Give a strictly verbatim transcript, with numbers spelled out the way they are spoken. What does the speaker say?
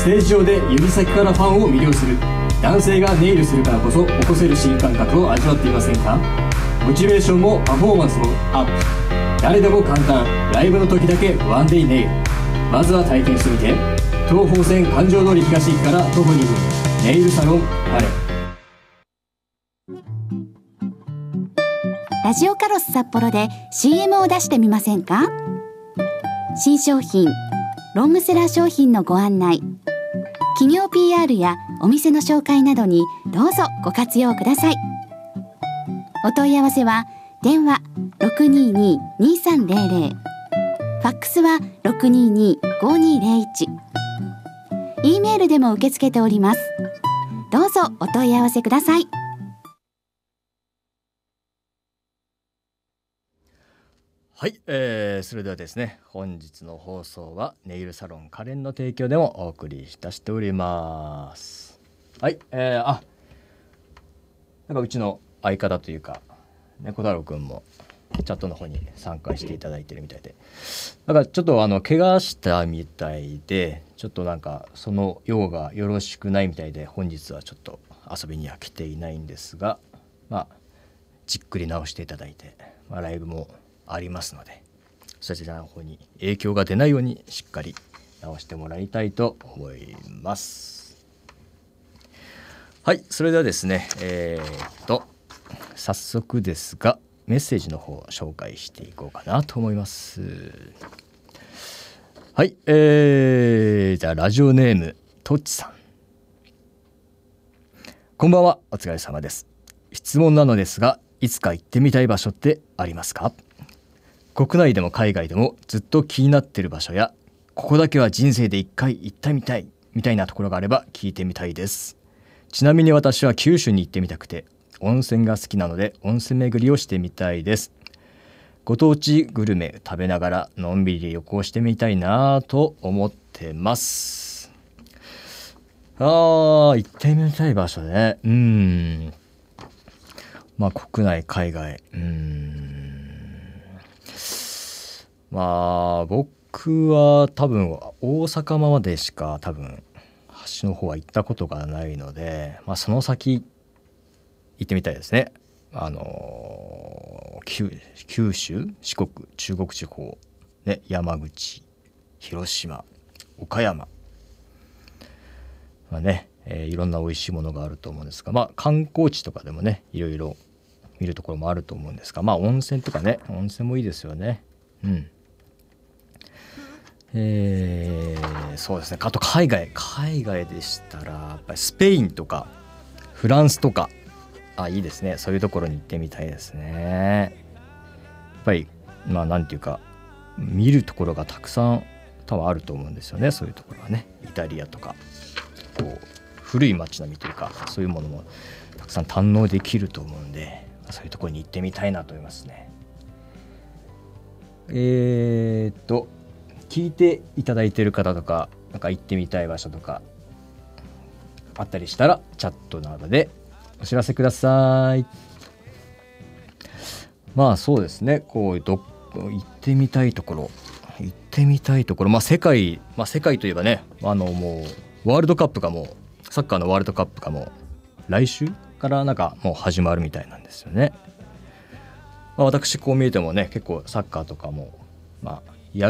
テージ上で指先からファンを魅了する。男性がネイルするからこそ起こせる新感覚を味わっていませんか？モチベーションもパフォーマンスもアップ。誰でも簡単、ライブの時だけワンデイネイル。まずは体験してみて。東宝線環状通り東駅から徒歩にふん、ネイルサロンパレ。 ラジオカロス札幌で シーエム を出してみませんか？新商品、ロングセラー商品のご案内、企業 ピーアール やお店の紹介などにどうぞご活用ください。お問い合わせは電話 ろくにーにーにーさんゼロゼロ、ファックスは ろくにーにーごにーゼロいち、 E メールでも受け付けております。どうぞお問い合わせください。 はい、えー、それではですね、本日の放送はネイルサロンカレンの提供でもお送りいたしております。はい、えー、あなんかうちの相方というか猫太郎くんもチャットの方に参加していただいてるみたいで、だからちょっとあの怪我したみたいで、ちょっとなんかその用がよろしくないみたいで、本日はちょっと遊びには来ていないんですが、まあじっくり直していただいて、まあ、ライブもありますので、そちらの方に影響が出ないようにしっかり直してもらいたいと思います。はい、それではですね、えー、っと早速ですがメッセージの方を紹介していこうかなと思います。はい、えー、じゃあラジオネームとっちさん、こんばんは、お疲れ様です。質問なのですが、いつか行ってみたい場所ってありますか？国内でも海外でもずっと気になってる場所や、ここだけは人生で一回行ってみたいみたいなところがあれば聞いてみたいです。ちなみに私は九州に行ってみたくて、温泉が好きなので温泉巡りをしてみたいです。ご当地グルメ食べながらのんびり旅行してみたいなと思ってます。あー、行ってみたい場所ね。うーんまあ国内海外、うーんまあ僕は多分大阪までしか多分端の方は行ったことがないので、まあその先行ってみたいですね。あの九九州、四国、中国地方、ね、山口、広島、岡山、まあね、えー、いろんな美味しいものがあると思うんですが、まあ観光地とかでもね、いろいろ見るところもあると思うんですが、まあ温泉とかね、温泉もいいですよね。うん。えー、そうですね。あと海外、海外でしたらやっぱりスペインとかフランスとか、あ、いいですね。そういうところに行ってみたいですね。やっぱりまあなんていうか見るところがたくさん多分あると思うんですよね。そういうところはね、イタリアとかこう古い街並みというか、そういうものもたくさん堪能できると思うんで、そういうところに行ってみたいなと思いますね。えー、っと聞いていただいている方とか、なんか行ってみたい場所とかあったりしたらチャットなどでお知らせください。まあそうですね、こうど行ってみたいところ行ってみたいところ、まあ世界、まあ世界といえばね、あのもうワールドカップがもうサッカーのワールドカップがもう来週からなんかもう始まるみたいなんですよね。まあ、私こう見えてもね、結構サッカーとかもまあ